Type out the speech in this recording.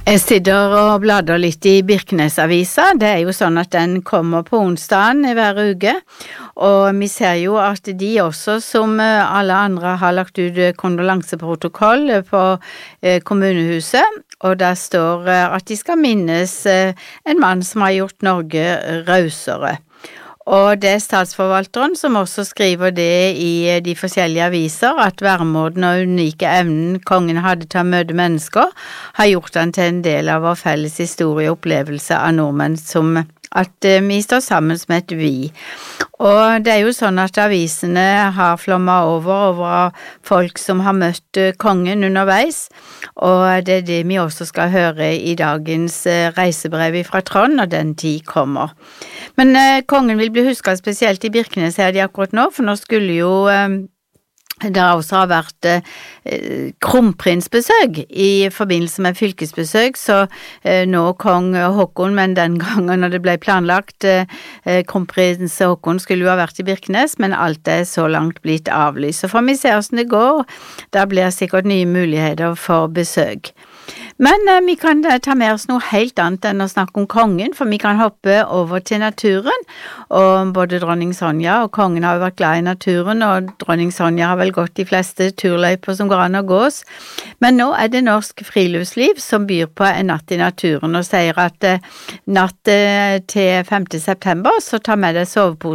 Jeg sitter og bladrer litt i Birkenes-avisa. Det jo sånn at den kommer på onsdagen hver uke, og vi ser jo at de også, som alle andre, har lagt ut kondolanseprotokoll på kommunehuset, og der står at de skal minnes en mann som har gjort Norge rausere. Og det statsforvalteren som også skriver det i de forskjellige aviser, at væremåten og unike evnen kongen hadde til å møte mennesker, har gjort han til en del av vår felles historie og opplevelse av nordmenn, som at vi står sammen som et vi. Og det jo sånn at avisene har flommet over folk som har møtt kongen underveis, og det det vi også skal høre i dagens reisebrev fra Trond når den tid kommer. Men kongen vil bli husket spesielt i Birkenes her de akkurat nå, for nå skulle jo det også har vært kronprinsbesøk i forbindelse med fylkesbesøk, så nå kong Håkon, men den gangen når det ble planlagt, kronprins Håkon skulle jo ha vært i Birkenes, men alt så langt blitt avlyst. Så får vi se hvordan det går, der blir sikkert nye muligheter for besøk. Men vi kan ta med oss noe helt annet enn å snakke om kongen, for vi kan hoppe over til naturen, og både dronning Sonja og kongen har jo vært glad i naturen, og dronning Sonja har vel gått de fleste turløyper som går an å gås. Men nå det Norsk Friluftsliv som byr på en natt i naturen, og sier at natt til 5. september så ta med deg sovepose